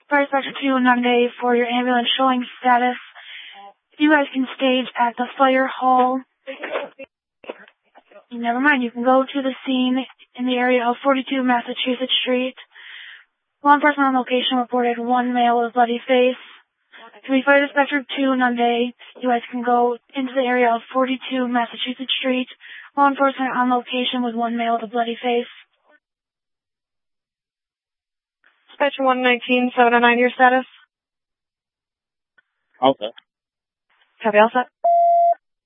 Fire Dispatcher 2, Nunde, for your ambulance showing status. You guys can stage at the fire hall. Never mind, you can go to the scene in the area of 42 Massachusetts Street. Law enforcement on location reported one male with bloody face. To be Fire Dispatcher 2, Nunde, you guys can go into the area of 42 Massachusetts Street. Law enforcement on location with one male with a bloody face. Dispatcher 119, 709, your status? Okay. Copy, all set.